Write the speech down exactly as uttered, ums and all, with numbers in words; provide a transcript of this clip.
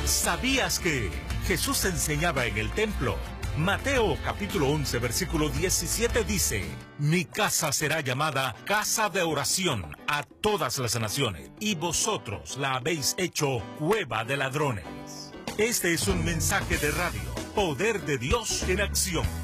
¿Sabías que Jesús enseñaba en el templo? Mateo capítulo once versículo diecisiete dice: mi casa será llamada casa de oración a todas las naciones, y vosotros la habéis hecho cueva de ladrones. Este es un mensaje de radio, Poder de Dios en acción.